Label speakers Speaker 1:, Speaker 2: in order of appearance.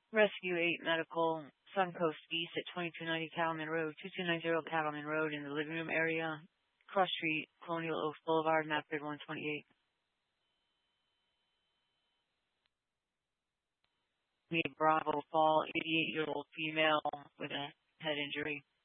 Speaker 1: Rescue 8 Medical, Suncoast East at 2290 Cattleman Road, 2290 Cattleman Road in the living room area. Cross Street, Colonial Oaks Boulevard, map grid 128. We have Bravo Fall, 88-year-old female with a head injury.